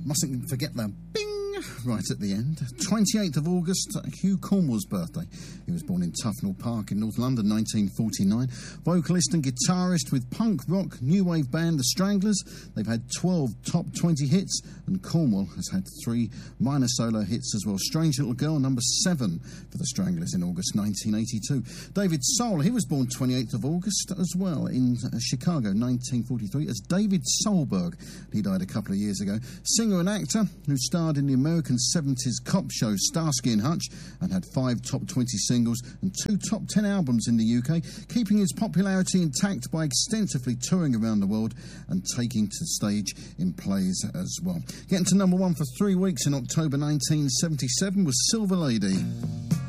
Mustn't forget the bing right at the end. 28th of August, Hugh Cornwell's birthday. He was born in Tufnell Park in North London, 1949. Vocalist and guitarist with punk rock new wave band The Stranglers. They've had 12 top 20 hits, and Cornwell has had 3 minor solo hits as well. Strange Little Girl, number 7 for The Stranglers in August 1982. David Soul, he was born 28th of August as well in Chicago, 1943, as David Solberg. He died a couple of years ago. Singer and actor who starred in the American 70s cop show Starsky and Hutch and had 5 top 20 singles and 2 top 10 albums in the UK, keeping his popularity intact by extensively touring around the world and taking to the stage in plays as well. Getting to number 1 for 3 weeks in October 1977 was Silver Lady.